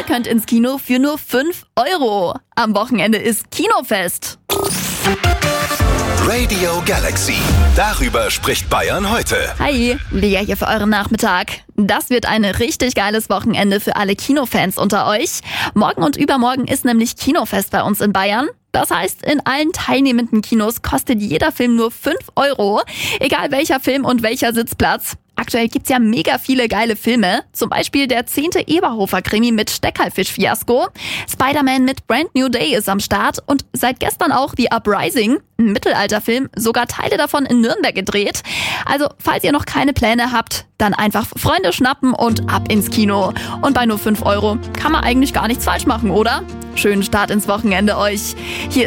könnt ins Kino für nur 5 Euro. Am Wochenende ist Kinofest. Radio Galaxy. Darüber spricht Bayern heute. Hi, Lea hier für euren Nachmittag. Das wird ein richtig geiles Wochenende für alle Kinofans unter euch. Morgen und übermorgen ist nämlich Kinofest bei uns in Bayern. Das heißt, in allen teilnehmenden Kinos kostet jeder Film nur 5 Euro. Egal welcher Film und welcher Sitzplatz. Aktuell gibt's ja mega viele geile Filme. Zum Beispiel der 10. Eberhofer-Krimi mit Steckerlfisch-Fiasko. Spider-Man mit Brand New Day ist am Start. Und seit gestern auch The Uprising, ein Mittelalterfilm, sogar Teile davon in Nürnberg gedreht. Also, falls ihr noch keine Pläne habt, dann einfach Freunde schnappen und ab ins Kino. Und bei nur 5 Euro kann man eigentlich gar nichts falsch machen, oder? Schönen Start ins Wochenende euch. Hier